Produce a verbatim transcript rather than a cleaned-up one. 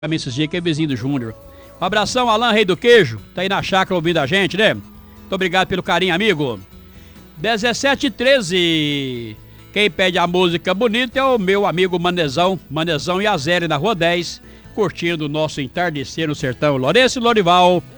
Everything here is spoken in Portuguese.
Também esses dias que é vizinho do Júnior. Um abração, Alan, rei do queijo. Tá aí na chácara ouvindo a gente, né? Muito obrigado pelo carinho, amigo. dezessete e treze. Quem pede a música bonita é o meu amigo Manezão. Manezão e a Zélia na Rua dez. Curtindo o nosso entardecer no sertão. Lourenço e Lorival.